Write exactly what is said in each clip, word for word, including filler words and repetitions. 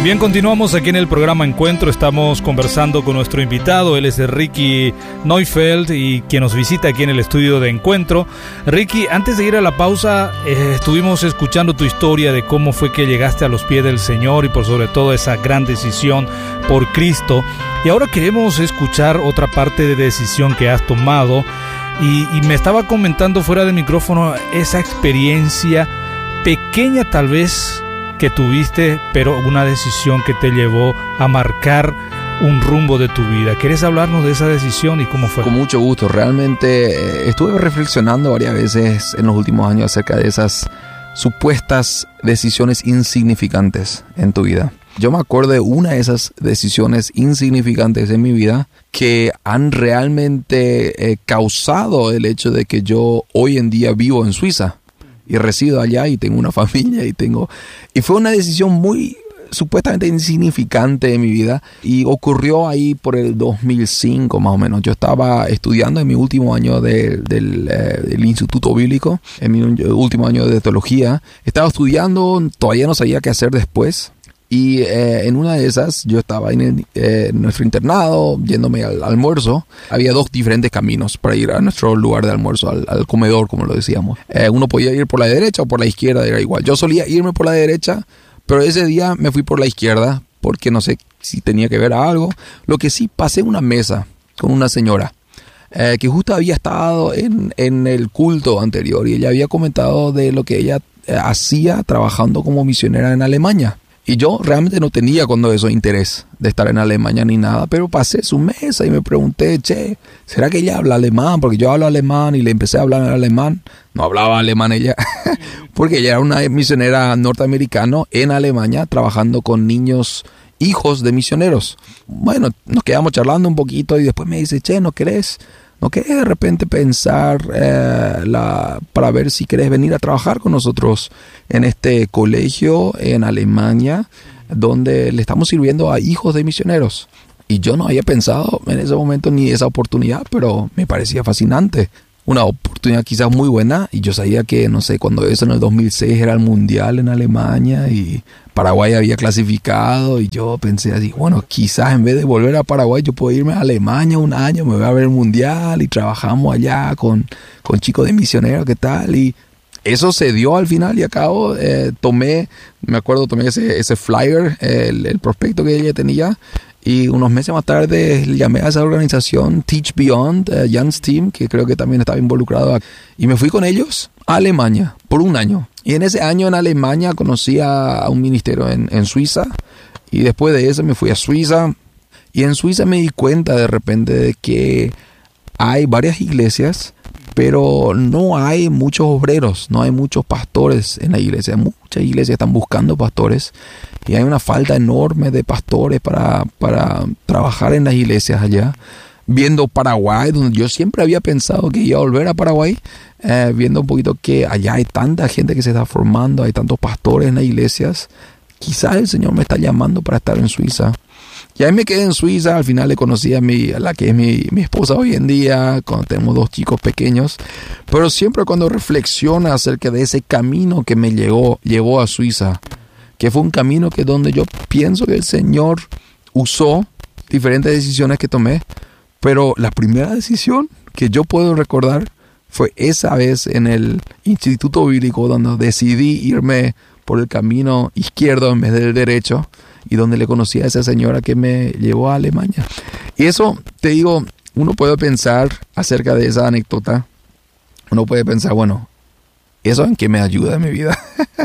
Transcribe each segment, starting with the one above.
Bien, continuamos aquí en el programa Encuentro. Estamos conversando con nuestro invitado. Él es Ricky Neufeld y quien nos visita aquí en el estudio de Encuentro. Ricky, antes de ir a la pausa, eh, estuvimos escuchando tu historia de cómo fue que llegaste a los pies del Señor y por sobre todo esa gran decisión por Cristo. Y ahora queremos escuchar otra parte de decisión que has tomado. Y, y me estaba comentando fuera del micrófono esa experiencia pequeña tal vez que tuviste, pero una decisión que te llevó a marcar un rumbo de tu vida. ¿Quieres hablarnos de esa decisión y cómo fue? Con mucho gusto. Realmente eh, estuve reflexionando varias veces en los últimos años acerca de esas supuestas decisiones insignificantes en tu vida. Yo me acuerdo de una de esas decisiones insignificantes en mi vida que han realmente eh, causado el hecho de que yo hoy en día vivo en Suiza y resido allá y tengo una familia y tengo... Y fue una decisión muy supuestamente insignificante en mi vida y ocurrió ahí por el dos mil cinco más o menos. Yo estaba estudiando en mi último año de, del, eh, del Instituto Bíblico, en mi último año de teología. Estaba estudiando, todavía no sabía qué hacer después. Y eh, en una de esas, yo estaba en, el, eh, en nuestro internado, yéndome al almuerzo. Había dos diferentes caminos para ir a nuestro lugar de almuerzo, al, al comedor, como lo decíamos. Eh, uno podía ir por la derecha o por la izquierda, era igual. Yo solía irme por la derecha, pero ese día me fui por la izquierda, porque no sé si tenía que ver a algo. Lo que sí, pasé una mesa con una señora eh, que justo había estado en, en el culto anterior y ella había comentado de lo que ella eh, hacía trabajando como misionera en Alemania. Y yo realmente no tenía cuando eso interés de estar en Alemania ni nada, pero pasé su mesa y me pregunté, che, ¿será que ella habla alemán? Porque yo hablo alemán y le empecé a hablar en alemán. No hablaba alemán ella, porque ella era una misionera norteamericana en Alemania trabajando con niños, hijos de misioneros. Bueno, nos quedamos charlando un poquito y después me dice, che, ¿no querés? ¿No querés de repente pensar eh, la, para ver si querés venir a trabajar con nosotros en este colegio en Alemania donde le estamos sirviendo a hijos de misioneros? Y yo no había pensado en ese momento ni esa oportunidad, pero me parecía fascinante. Una oportunidad quizás muy buena y yo sabía que, no sé, cuando eso en el dos mil seis era el mundial en Alemania y Paraguay había clasificado y yo pensé así, bueno, quizás en vez de volver a Paraguay yo puedo irme a Alemania un año, me voy a ver el mundial y trabajamos allá con, con chicos de misioneros, ¿qué tal? Y eso se dio al final y a cabo. Eh, tomé, me acuerdo, tomé ese, ese flyer, el, el prospecto que ella tenía. Y unos meses más tarde llamé a esa organización Teach Beyond, uh, Jan's Team, que creo que también estaba involucrado. Y me fui con ellos a Alemania por un año. Y en ese año en Alemania conocí a un ministerio en, en Suiza. Y después de eso me fui a Suiza. Y en Suiza me di cuenta de repente de que hay varias iglesias, pero no hay muchos obreros, no hay muchos pastores en la iglesia. Muchas iglesias están buscando pastores y hay una falta enorme de pastores para, para trabajar en las iglesias allá. Viendo Paraguay, donde yo siempre había pensado que iba a volver a Paraguay, eh, viendo un poquito que allá hay tanta gente que se está formando, hay tantos pastores en las iglesias, quizás el Señor me está llamando para estar en Suiza. Y ahí me quedé en Suiza. Al final le conocí a, mi, a la que es mi, mi esposa hoy en día, cuando tenemos dos chicos pequeños. Pero siempre cuando reflexiono acerca de ese camino que me llegó, llevó a Suiza, que fue un camino que donde yo pienso que el Señor usó diferentes decisiones que tomé, pero la primera decisión que yo puedo recordar fue esa vez en el Instituto Bíblico, donde decidí irme por el camino izquierdo en vez del derecho, y donde le conocí a esa señora que me llevó a Alemania. Y eso, te digo, uno puede pensar acerca de esa anécdota. Uno puede pensar, bueno, ¿eso en qué me ayuda en mi vida?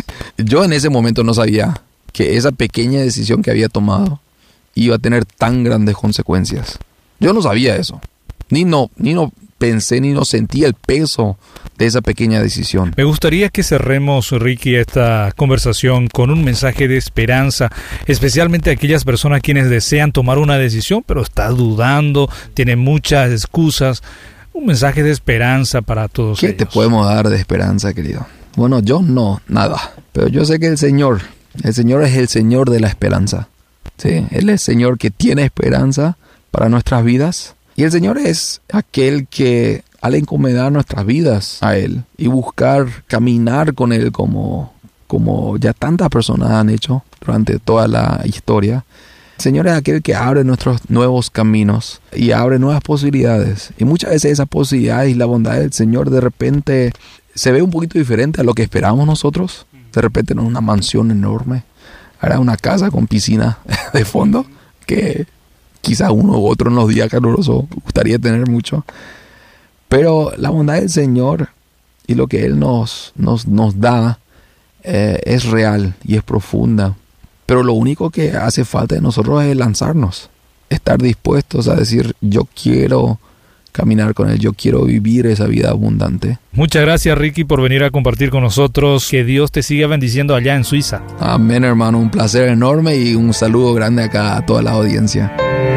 Yo en ese momento no sabía que esa pequeña decisión que había tomado iba a tener tan grandes consecuencias. Yo no sabía eso. Ni no, ni no pensé, ni no sentí el peso de esa pequeña decisión. Me gustaría que cerremos, Ricky, esta conversación con un mensaje de esperanza, especialmente a aquellas personas quienes desean tomar una decisión, pero están dudando, tienen muchas excusas. Un mensaje de esperanza para todos ¿Qué ellos. ¿Qué te podemos dar de esperanza, querido? Bueno, yo no, nada. Pero yo sé que el Señor, el Señor es el Señor de la esperanza. Sí, Él es el Señor que tiene esperanza para nuestras vidas. Y el Señor es aquel que, al encomendar nuestras vidas a Él y buscar caminar con Él como, como ya tantas personas han hecho durante toda la historia. El Señor es aquel que abre nuestros nuevos caminos y abre nuevas posibilidades. Y muchas veces esas posibilidades y la bondad del Señor de repente se ve un poquito diferente a lo que esperamos nosotros. De repente no es una mansión enorme, era una casa con piscina de fondo, que quizás uno u otro en los días calurosos gustaría tener mucho. Pero la bondad del Señor y lo que Él nos, nos, nos da eh, es real y es profunda. Pero lo único que hace falta de nosotros es lanzarnos, estar dispuestos a decir, yo quiero caminar con Él, yo quiero vivir esa vida abundante. Muchas gracias, Ricky, por venir a compartir con nosotros. Que Dios te siga bendiciendo allá en Suiza. Amén, hermano, un placer enorme y un saludo grande acá a toda la audiencia.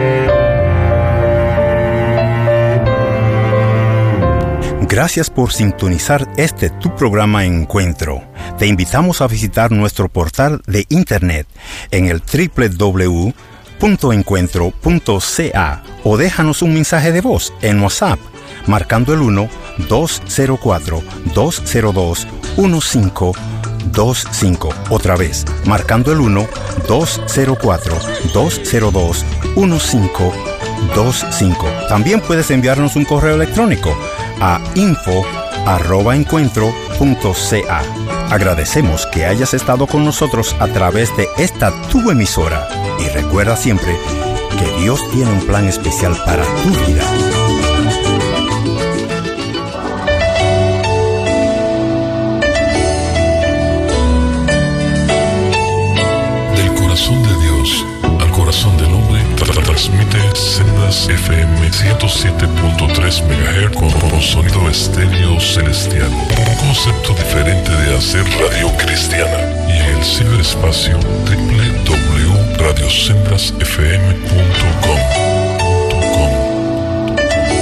Gracias por sintonizar este tu programa Encuentro. Te invitamos a visitar nuestro portal de internet en el doble u doble u doble u punto encuentro punto c a o déjanos un mensaje de voz en WhatsApp marcando el uno dos cero cuatro dos cero dos uno cinco dos cinco. Otra vez, marcando el uno dos cero cuatro dos cero dos uno cinco dos cinco. También puedes enviarnos un correo electrónico a info arroba encuentro punto c a. Agradecemos que hayas estado con nosotros a través de esta tu emisora y recuerda siempre que Dios tiene un plan especial para tu vida. Del corazón de Dios al corazón del hombre, transmite Sendas F M ciento siete punto tres megahertz con sonido estéreo celestial. Un concepto diferente de hacer radio cristiana. Y en el ciberespacio doble u doble u doble u punto radio sendas f m punto com.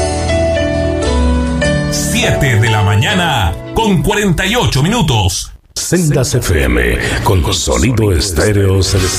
siete de la mañana con cuarenta y ocho minutos. Sendas F M con sonido estéreo celestial.